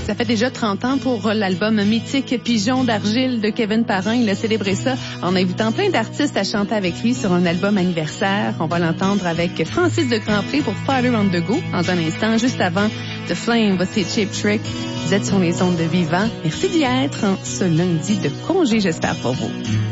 Ça fait déjà 30 ans pour l'album mythique Pigeon d'argile de Kevin Parent. Il a célébré ça en invitant plein d'artistes à chanter avec lui sur un album anniversaire. On va l'entendre avec Francis de Grandpré pour Father on the Go dans un instant, juste avant The Flame. Voici Cheap Trick. Vous êtes sur les ondes de Vivant. Merci d'y être en ce lundi de congé, j'espère pour vous.